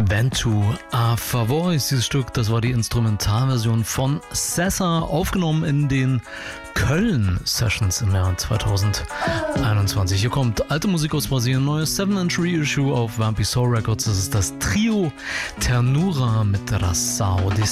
Vento a favor ist dieses Stück, das war die Instrumentalversion von Sessa, aufgenommen in den Köln-Sessions im Jahr 2021. Hier kommt alte Musik aus Brasilien, neues 7-inch Reissue auf Vampy Soul Records. Das ist das Trio Ternura mit Ração de